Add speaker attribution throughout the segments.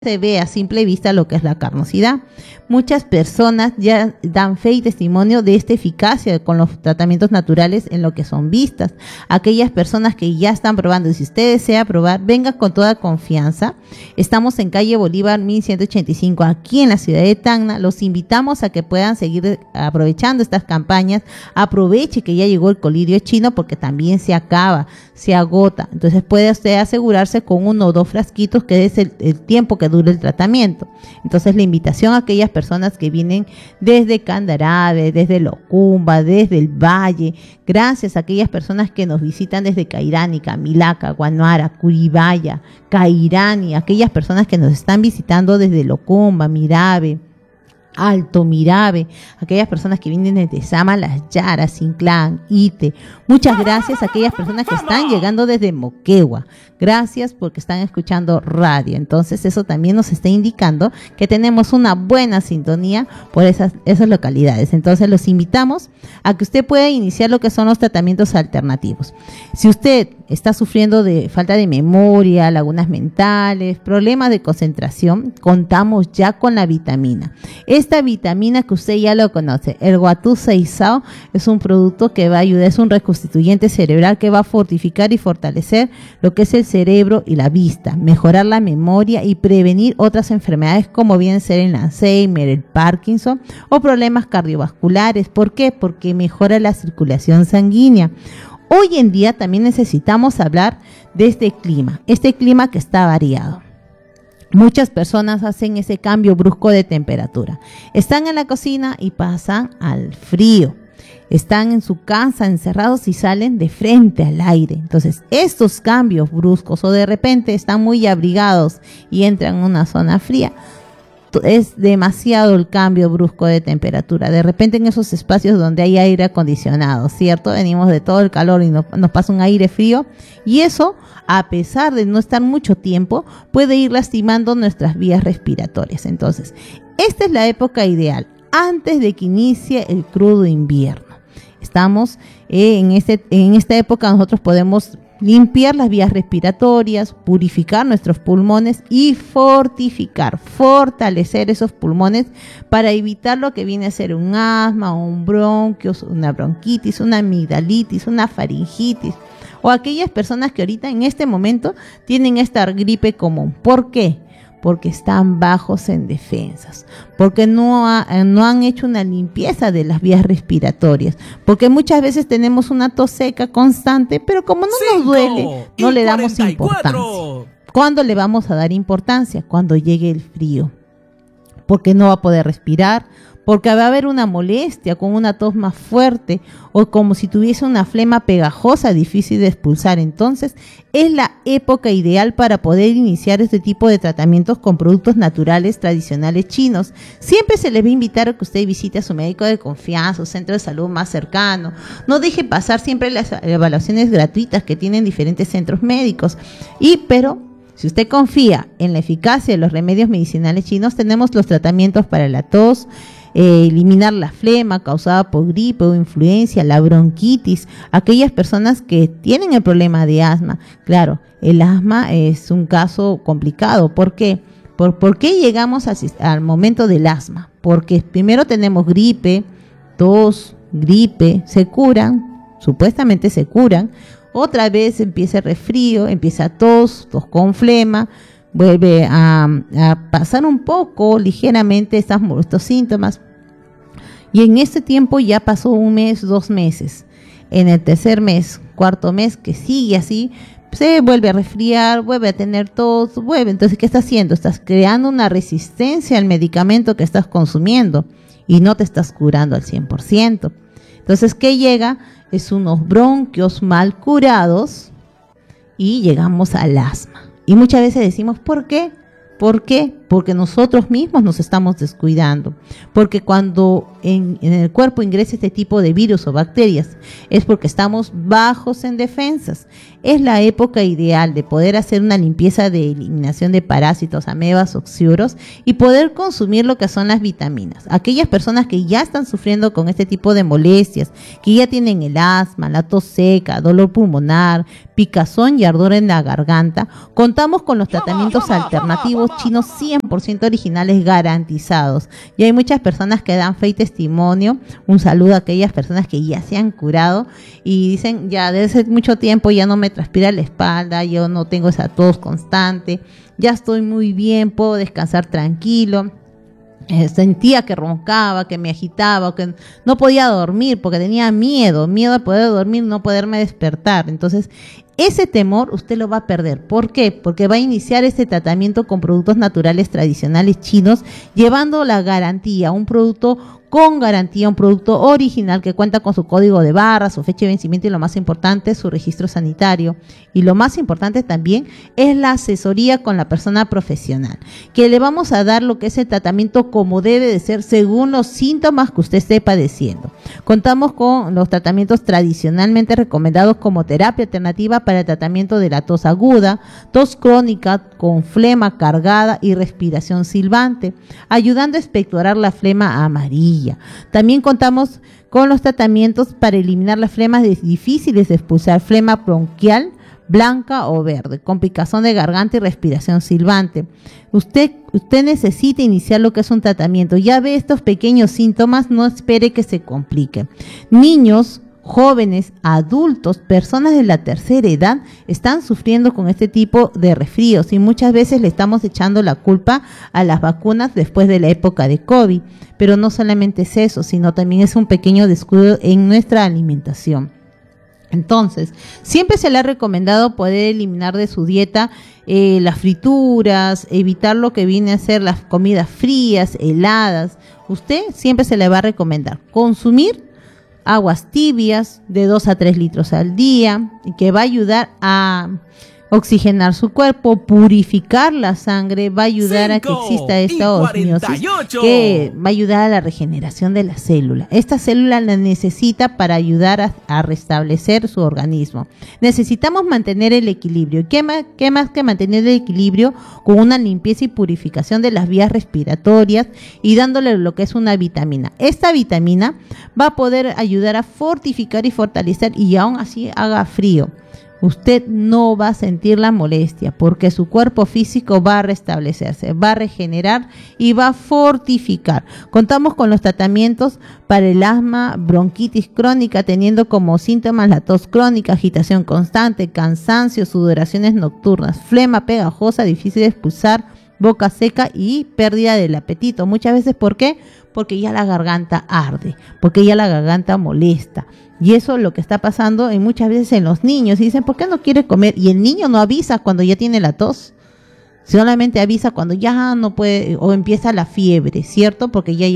Speaker 1: se ve a simple vista lo que es la carnosidad. Muchas personas ya dan fe y testimonio de esta eficacia con los tratamientos naturales en lo que son vistas. Aquellas personas que ya están probando, y si usted desea probar, venga con toda confianza. Estamos en calle Bolívar 1185, aquí en la ciudad de Tacna. Los invitamos a que puedan seguir aprovechando estas campañas. Aproveche que ya llegó el colirio chino, porque también se acaba, se agota. Entonces puede usted asegurarse con 1 o 2 frasquitos, que es el tiempo que dure el tratamiento. Entonces la invitación a aquellas personas que vienen desde Candarave, desde Locumba, desde el Valle, gracias a aquellas personas que nos visitan desde Cairani, Camilaca, Guanuara, Curibaya, Cairani, aquellas personas que nos están visitando desde Locumba, Mirave, Alto Mirave, aquellas personas que vienen desde Sama, Las Yaras, Inclán, Ite. Muchas gracias a aquellas personas que están llegando desde Moquegua. Gracias porque están escuchando radio. Entonces eso también nos está indicando que tenemos una buena sintonía por esas localidades. Entonces los invitamos a que usted pueda iniciar lo que son los tratamientos alternativos. Si usted está sufriendo de falta de memoria, lagunas mentales, problemas de concentración, contamos ya con la vitamina. Esta vitamina que usted ya lo conoce, el Guatú Seisao, es un producto que va a ayudar, es un reconstituyente cerebral que va a fortificar y fortalecer lo que es el cerebro y la vista, mejorar la memoria y prevenir otras enfermedades como bien ser el Alzheimer, el Parkinson o problemas cardiovasculares. ¿Por qué? Porque mejora la circulación sanguínea. Hoy en día también necesitamos hablar de este clima que está variado. Muchas personas hacen ese cambio brusco de temperatura. Están en la cocina y pasan al frío. Están en su casa encerrados y salen de frente al aire. Entonces, estos cambios bruscos o de repente están muy abrigados y entran en una zona fría, es demasiado el cambio brusco de temperatura. De repente en esos espacios donde hay aire acondicionado, ¿cierto? Venimos de todo el calor y nos pasa un aire frío y eso, a pesar de no estar mucho tiempo, puede ir lastimando nuestras vías respiratorias. Entonces, esta es la época ideal, antes de que inicie el crudo invierno. Estamos en esta época nosotros podemos limpiar las vías respiratorias, purificar nuestros pulmones y fortalecer esos pulmones para evitar lo que viene a ser un asma, un bronquio, una bronquitis, una amigdalitis, una faringitis o aquellas personas que ahorita en este momento tienen esta gripe común. ¿Por qué? Porque están bajos en defensas, porque no han hecho una limpieza de las vías respiratorias, porque muchas veces tenemos una tos seca constante, pero como no nos duele, no le damos importancia. ¿Cuándo le vamos a dar importancia? Cuando llegue el frío, porque no va a poder respirar, porque va a haber una molestia con una tos más fuerte o como si tuviese una flema pegajosa difícil de expulsar. Entonces es la época ideal para poder iniciar este tipo de tratamientos con productos naturales tradicionales chinos. Siempre se les va a invitar a que usted visite a su médico de confianza, su centro de salud más cercano. No deje pasar siempre las evaluaciones gratuitas que tienen diferentes centros médicos. Pero si usted confía en la eficacia de los remedios medicinales chinos, tenemos los tratamientos para la tos, eliminar la flema causada por gripe o influencia, la bronquitis, aquellas personas que tienen el problema de asma. Claro, el asma es un caso complicado. ¿Por qué? ¿Por qué llegamos al momento del asma? Porque primero tenemos gripe, tos, se curan, supuestamente se curan. Otra vez empieza el resfrío, empieza tos con flema, vuelve a pasar un poco ligeramente estos síntomas y en este tiempo ya pasó 1 mes, 2 meses. En el tercer mes, cuarto mes que sigue así, se vuelve a resfriar, vuelve a tener tos, entonces ¿qué estás haciendo? Estás creando una resistencia al medicamento que estás consumiendo y no te estás curando al 100%. Entonces, ¿qué llega? Es unos bronquios mal curados y llegamos al asma. Y muchas veces decimos, ¿por qué? ¿Por qué? porque nosotros mismos nos estamos descuidando, porque cuando en el cuerpo ingresa este tipo de virus o bacterias, es porque estamos bajos en defensas. Es la época ideal de poder hacer una limpieza de eliminación de parásitos, amebas, oxiuros y poder consumir lo que son las vitaminas. Aquellas personas que ya están sufriendo con este tipo de molestias, que ya tienen el asma, la tos seca, dolor pulmonar, picazón y ardor en la garganta, contamos con los tratamientos alternativos chinos 100% originales garantizados. Y hay muchas personas que dan fe y testimonio. Un saludo a aquellas personas que ya se han curado y dicen, ya desde hace mucho tiempo ya no me transpira la espalda, yo no tengo esa tos constante, ya estoy muy bien, puedo descansar tranquilo. Sentía que roncaba, que me agitaba, que no podía dormir porque tenía miedo a poder dormir, no poderme despertar. Entonces, ese temor usted lo va a perder. ¿Por qué? Porque va a iniciar este tratamiento con productos naturales tradicionales chinos, llevando la garantía, un producto con garantía, un producto original que cuenta con su código de barras, su fecha de vencimiento y lo más importante, su registro sanitario. Y lo más importante también es la asesoría con la persona profesional, que le vamos a dar lo que es el tratamiento como debe de ser según los síntomas que usted esté padeciendo. Contamos con los tratamientos tradicionalmente recomendados como terapia alternativa para el tratamiento de la tos aguda, tos crónica con flema cargada y respiración silbante, ayudando a expectorar la flema amarilla. También contamos con los tratamientos para eliminar las flemas difíciles de expulsar, flema bronquial, blanca o verde, con picazón de garganta y respiración silbante. Usted necesita iniciar lo que es un tratamiento. Ya ve estos pequeños síntomas, no espere que se complique. Niños, jóvenes, adultos, personas de la tercera edad están sufriendo con este tipo de resfríos y muchas veces le estamos echando la culpa a las vacunas después de la época de COVID, pero no solamente es eso, sino también es un pequeño descuido en nuestra alimentación. Entonces, siempre se le ha recomendado poder eliminar de su dieta las frituras, evitar lo que viene a ser las comidas frías, heladas. Usted siempre se le va a recomendar consumir aguas tibias de 2 a 3 litros al día, y que va a ayudar a oxigenar su cuerpo, purificar la sangre, va a ayudar a que exista esta osmosis, que va a ayudar a la regeneración de la célula. Esta célula la necesita para ayudar a restablecer su organismo. Necesitamos mantener el equilibrio. ¿Qué más que mantener el equilibrio? Con una limpieza y purificación de las vías respiratorias y dándole lo que es una vitamina. Esta vitamina va a poder ayudar a fortificar y fortalecer, y aún así haga frío, usted no va a sentir la molestia porque su cuerpo físico va a restablecerse, va a regenerar y va a fortificar. Contamos con los tratamientos para el asma, bronquitis crónica, teniendo como síntomas la tos crónica, agitación constante, cansancio, sudoraciones nocturnas, flema pegajosa, difícil de expulsar, boca seca y pérdida del apetito. Muchas veces, ¿por qué? Porque ya la garganta arde, porque ya la garganta molesta. Y eso es lo que está pasando en muchas veces en los niños. Y dicen, ¿por qué no quiere comer? Y el niño no avisa cuando ya tiene la tos. Solamente avisa cuando ya no puede o empieza la fiebre, ¿cierto? Porque ya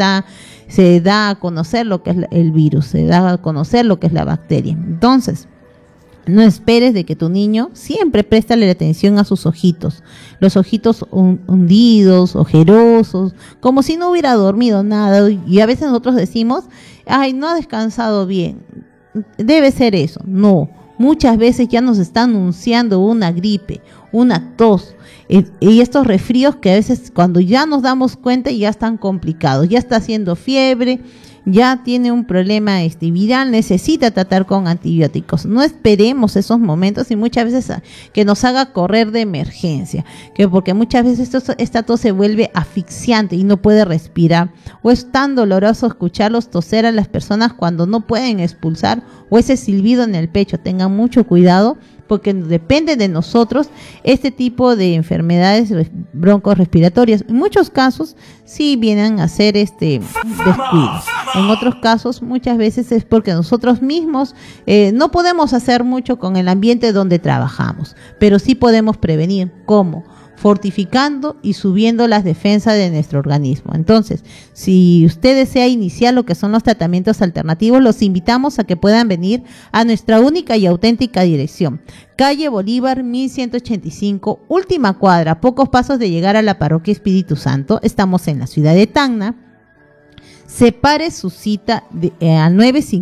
Speaker 1: se da a conocer lo que es el virus, se da a conocer lo que es la bacteria. Entonces, no esperes de que tu niño siempre préstale atención a sus ojitos, los ojitos hundidos, ojerosos, como si no hubiera dormido nada. Y a veces nosotros decimos, ay, no ha descansado bien, debe ser eso. No, muchas veces ya nos está anunciando una gripe, una tos, y estos resfríos que a veces cuando ya nos damos cuenta ya están complicados, ya está haciendo fiebre, ya tiene un problema viral, necesita tratar con antibióticos. No esperemos esos momentos y muchas veces que nos haga correr de emergencia, porque muchas veces esta tos se vuelve asfixiante y no puede respirar, o es tan doloroso escucharlos toser a las personas cuando no pueden expulsar, o ese silbido en el pecho. Tengan mucho cuidado, porque depende de nosotros este tipo de enfermedades broncorespiratorias. En muchos casos sí vienen a ser descuidos. En otros casos muchas veces es porque nosotros mismos no podemos hacer mucho con el ambiente donde trabajamos, pero sí podemos prevenir. ¿Cómo? fortificando y subiendo las defensas de nuestro organismo. Entonces, si usted desea iniciar lo que son los tratamientos alternativos, los invitamos a que puedan venir a nuestra única y auténtica dirección. Calle Bolívar 1185, última cuadra, pocos pasos de llegar a la Parroquia Espíritu Santo. Estamos en la ciudad de Tacna. Separe su cita al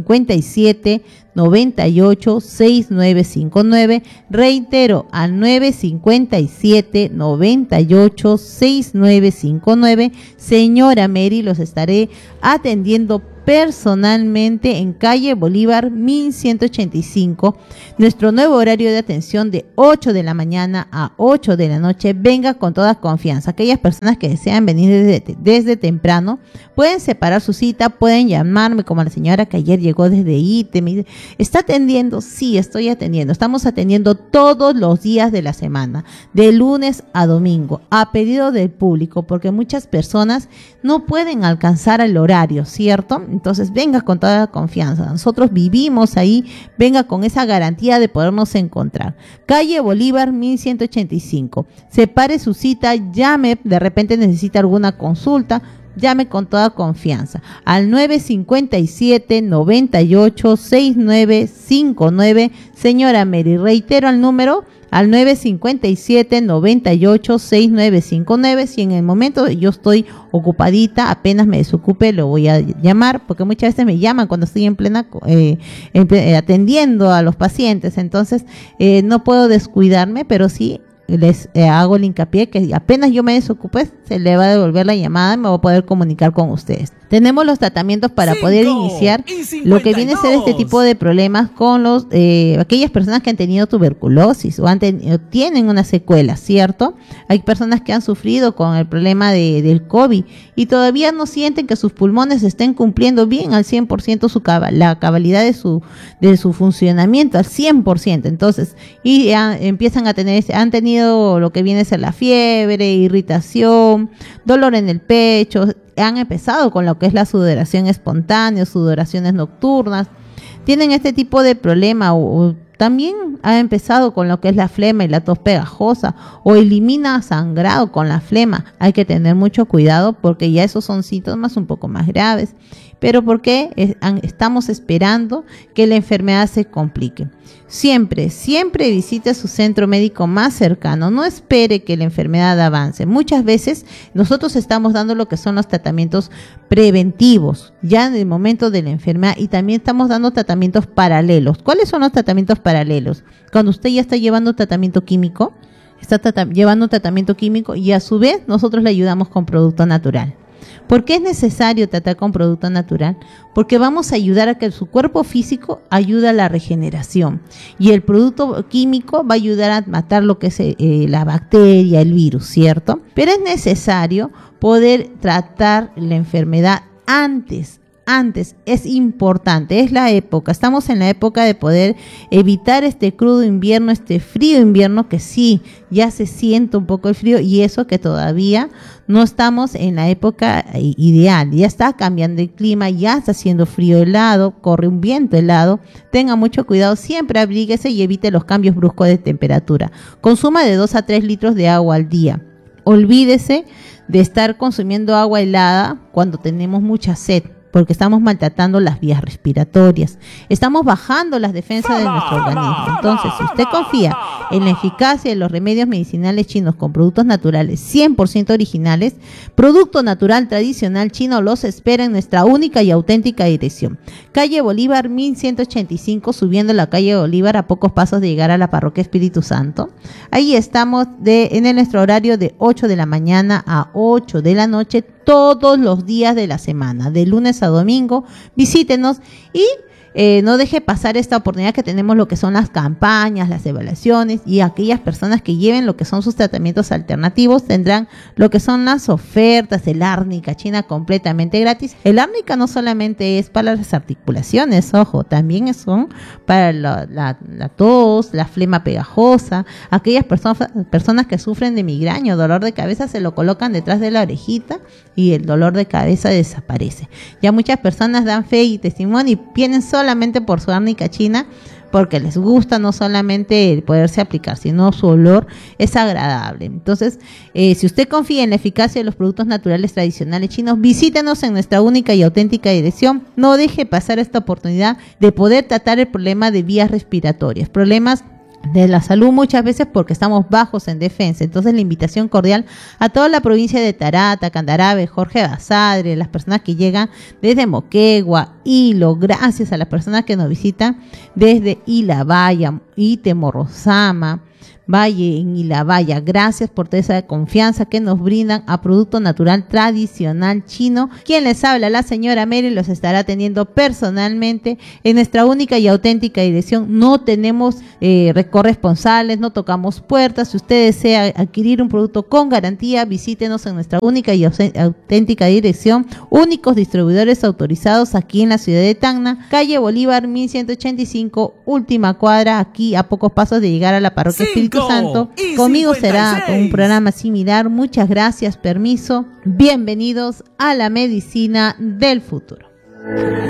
Speaker 1: 957-98-6959. Reitero, al 957-98-6959. Señora Mary, los estaré atendiendo personalmente en calle Bolívar 1185. Nuestro nuevo horario de atención de 8 de la mañana a 8 de la noche. Venga con toda confianza. Aquellas personas que desean venir desde temprano pueden separar su cita, pueden llamarme como la señora que ayer llegó desde ITE. Me dice, ¿está atendiendo? Sí, estoy atendiendo. Estamos atendiendo todos los días de la semana, de lunes a domingo, a pedido del público, porque muchas personas no pueden alcanzar el horario, ¿cierto? Entonces venga con toda confianza, nosotros vivimos ahí, venga con esa garantía de podernos encontrar. Calle Bolívar 1185, separe su cita, llame, de repente necesita alguna consulta, llame con toda confianza al 957-98-6959. Señora Mary, reitero el número al 957-98-6959. Si en el momento yo estoy ocupadita, apenas me desocupe, lo voy a llamar, porque muchas veces me llaman cuando estoy en plena atendiendo a los pacientes, entonces no puedo descuidarme, pero sí les hago el hincapié que apenas yo me desocupe, se le va a devolver la llamada y me voy a poder comunicar con ustedes. Tenemos los tratamientos para poder iniciar lo que viene a ser este tipo de problemas con los aquellas personas que han tenido tuberculosis o tienen una secuela, ¿cierto? Hay personas que han sufrido con el problema del COVID y todavía no sienten que sus pulmones estén cumpliendo bien al 100% la cabalidad de su funcionamiento al 100%. Entonces, empiezan a han tenido lo que viene a ser la fiebre, irritación, dolor en el pecho, han empezado con lo que es la sudoración espontánea, sudoraciones nocturnas, tienen este tipo de problema o también ha empezado con lo que es la flema y la tos pegajosa o elimina sangrado con la flema. Hay que tener mucho cuidado porque ya esos son síntomas un poco más graves. ¿Pero por qué? Estamos esperando que la enfermedad se complique. Siempre visite su centro médico más cercano. No espere que la enfermedad avance. Muchas veces nosotros estamos dando lo que son los tratamientos preventivos, ya en el momento de la enfermedad, y también estamos dando tratamientos paralelos. ¿Cuáles son los tratamientos paralelos? Cuando usted ya está llevando tratamiento químico, llevando tratamiento químico y a su vez nosotros le ayudamos con producto natural. ¿Por qué es necesario tratar con producto natural? Porque vamos a ayudar a que su cuerpo físico ayude a la regeneración y el producto químico va a ayudar a matar lo que es la bacteria, el virus, ¿cierto? Pero es necesario poder tratar la enfermedad antes, es importante, es la época, estamos en la época de poder evitar este crudo invierno, este frío invierno que sí, ya se siente un poco el frío y eso que todavía no estamos en la época ideal, ya está cambiando el clima, ya está haciendo frío helado, corre un viento helado, tenga mucho cuidado, siempre abríguese y evite los cambios bruscos de temperatura, consuma de 2 a 3 litros de agua al día, olvídese de estar consumiendo agua helada cuando tenemos mucha sed, porque estamos maltratando las vías respiratorias, estamos bajando las defensas de nuestro organismo. Entonces, si usted confía en la eficacia de los remedios medicinales chinos con productos naturales 100% originales, producto natural tradicional chino los espera en nuestra única y auténtica dirección. Calle Bolívar 1185, subiendo la calle Bolívar a pocos pasos de llegar a la Parroquia Espíritu Santo. Ahí estamos en nuestro horario de 8 de la mañana a 8 de la noche, todos los días de la semana, de lunes a domingo. Visítenos y no deje pasar esta oportunidad que tenemos lo que son las campañas, las evaluaciones, y aquellas personas que lleven lo que son sus tratamientos alternativos tendrán lo que son las ofertas, el árnica china completamente gratis. El árnica no solamente es para las articulaciones, ojo, también son para la tos, la flema pegajosa, aquellas personas que sufren de migraña o dolor de cabeza se lo colocan detrás de la orejita y el dolor de cabeza desaparece. Ya muchas personas dan fe y testimonio y vienen solamente por su árnica china porque les gusta no solamente el poderse aplicar, sino su olor es agradable. Entonces, si usted confía en la eficacia de los productos naturales tradicionales chinos, visítenos en nuestra única y auténtica dirección. No deje pasar esta oportunidad de poder tratar el problema de vías respiratorias, problemas de la salud muchas veces porque estamos bajos en defensa. Entonces la invitación cordial a toda la provincia de Tarata, Candarave, Jorge Basadre, las personas que llegan desde Moquegua, Hilo, gracias a las personas que nos visitan desde Ilabaya, Itemorrosama, Valle en Ilabaya, gracias por toda esa confianza que nos brindan a Producto Natural Tradicional Chino. Quien les habla, la señora Mary, los estará atendiendo personalmente en nuestra única y auténtica dirección. No tenemos corresponsales, no tocamos puertas. Si usted desea adquirir un producto con garantía, visítenos en nuestra única y auténtica dirección. Únicos distribuidores autorizados aquí en la ciudad de Tacna, calle Bolívar 1185, última cuadra, aquí a pocos pasos de llegar a la parroquia Espíritu Santo. Conmigo 56. Será con un programa similar. Muchas gracias, permiso. Bienvenidos a la medicina del futuro.